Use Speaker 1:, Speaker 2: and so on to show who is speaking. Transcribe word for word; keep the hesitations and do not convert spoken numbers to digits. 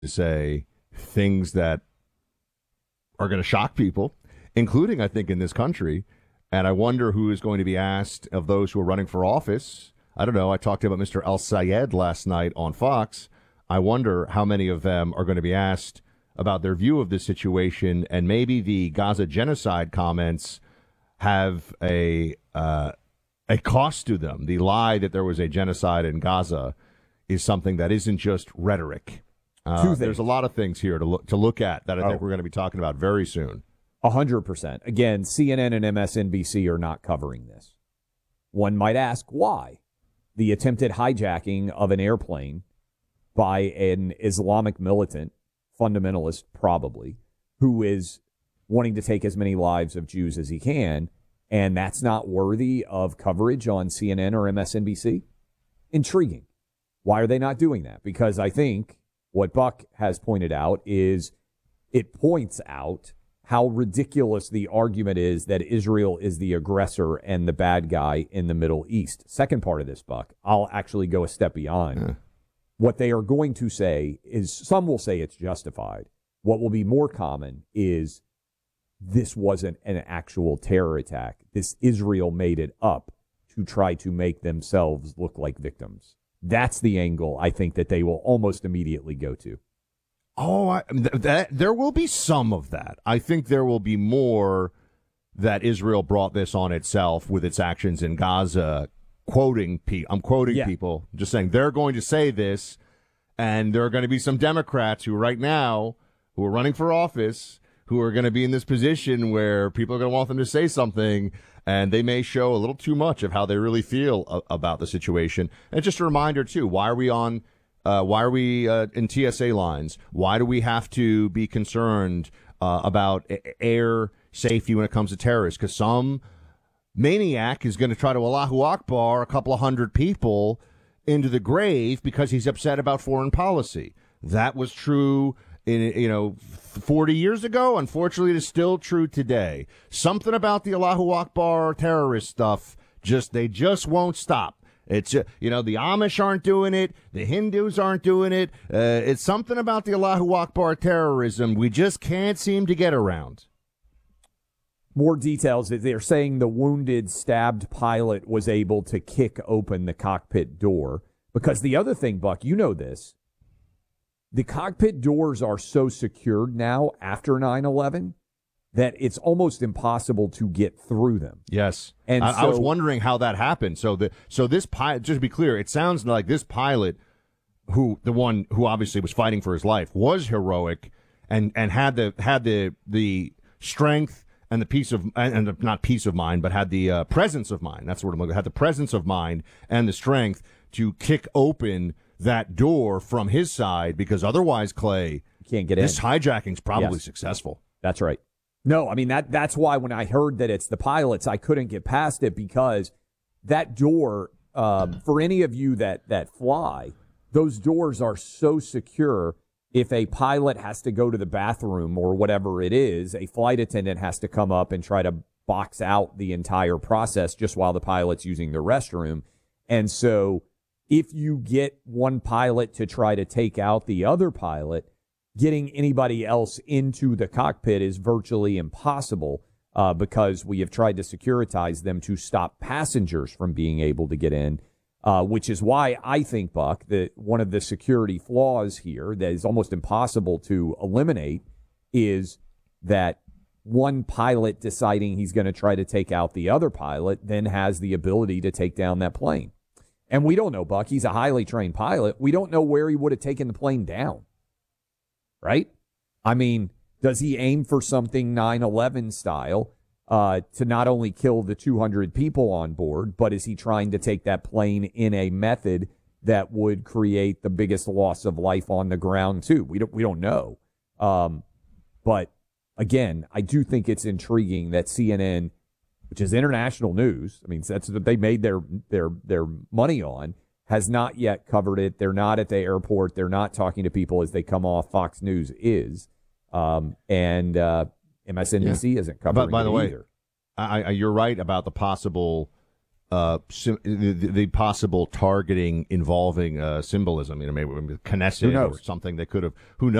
Speaker 1: to say things that are going to shock people, including, I think, in this country. And I wonder who is going to be asked of those who are running for office. I don't know. I talked about Mister El Sayed last night on Fox. I wonder how many of them are going to be asked about their view of this situation, and maybe the Gaza genocide comments have a uh, a cost to them. The lie that there was a genocide in Gaza is something that isn't just rhetoric. Uh, there's a lot of things here to look to look at that I think oh. we're going to be talking about very soon.
Speaker 2: A hundred percent. Again, C N N and M S N B C are not covering this. One might ask why. The attempted hijacking of an airplane by an Islamic militant, fundamentalist probably, who is wanting to take as many lives of Jews as he can, and that's not worthy of coverage on C N N or M S N B C? Intriguing. Why are they not doing that? Because I think what Buck has pointed out is it points out how ridiculous the argument is that Israel is the aggressor and the bad guy in the Middle East. Second part of this, Buck, I'll actually go a step beyond. Yeah. What they are going to say is, some will say it's justified. What will be more common is this wasn't an actual terror attack. This Israel made it up to try to make themselves look like victims. That's the angle I think that they will almost immediately go to.
Speaker 1: Oh, I, th- that, there will be some of that. I think there will be more that Israel brought this on itself with its actions in Gaza. Quoting, pe- I'm quoting yeah. people, just saying they're going to say this, and there are going to be some Democrats who right now, who are running for office, who are going to be in this position where people are going to want them to say something, and they may show a little too much of how they really feel a- about the situation. And just a reminder, too, why are we on... Uh, why are we uh, in T S A lines? Why do we have to be concerned uh, about a- air safety when it comes to terrorists? Because some maniac is going to try to Allahu Akbar a couple of hundred people into the grave because he's upset about foreign policy. That was true in, you know, forty years ago. Unfortunately, it is still true today. Something about the Allahu Akbar terrorist stuff, just they just won't stop. It's, uh, you know, the Amish aren't doing it. The Hindus aren't doing it. Uh, it's something about the Allahu Akbar terrorism we just can't seem to get around.
Speaker 2: More details. They're saying the wounded, stabbed pilot was able to kick open the cockpit door. Because the other thing, Buck, you know this. The cockpit doors are so secured now after nine eleven that it's almost impossible to get through them.
Speaker 1: Yes.
Speaker 2: And
Speaker 1: I,
Speaker 2: so,
Speaker 1: I was wondering how that happened. So the so this pilot, just to be clear, it sounds like this pilot, who the one who obviously was fighting for his life, was heroic and, and had the had the the strength and the peace of and the, not peace of mind, but had the uh, presence of mind. That's the word I'm looking. Had the presence of mind and the strength to kick open that door from his side, because otherwise, Clay,
Speaker 2: you can't get
Speaker 1: this
Speaker 2: in.
Speaker 1: hijacking's probably
Speaker 2: yes.
Speaker 1: successful.
Speaker 2: That's right. No, I mean, that that's why when I heard that it's the pilots, I couldn't get past it, because that door, um, for any of you that, that fly, those doors are so secure. If a pilot has to go to the bathroom or whatever it is, a flight attendant has to come up and try to box out the entire process just while the pilot's using the restroom. And so if you get one pilot to try to take out the other pilot, getting anybody else into the cockpit is virtually impossible uh, because we have tried to securitize them to stop passengers from being able to get in, uh, which is why I think, Buck, that one of the security flaws here that is almost impossible to eliminate is that one pilot deciding he's going to try to take out the other pilot then has the ability to take down that plane. And we don't know, Buck. He's a highly trained pilot. We don't know where he would have taken the plane down. Right? I mean, does he aim for something nine eleven style uh, to not only kill the two hundred people on board, but is he trying to take that plane in a method that would create the biggest loss of life on the ground too? We don't we don't know. Um, but again, I do think it's intriguing that C N N, which is international news, I mean, that's what they made their their their money on, has not yet covered it. They're not at the airport. They're not talking to people as they come off. Fox News is. Um, and uh, M S N B C yeah. isn't covering
Speaker 1: but, by
Speaker 2: it
Speaker 1: the way,
Speaker 2: either.
Speaker 1: I, I, you're right about the possible uh, sim- the, the possible targeting involving uh, symbolism. You know, maybe Knesset or something that could have. Who knows?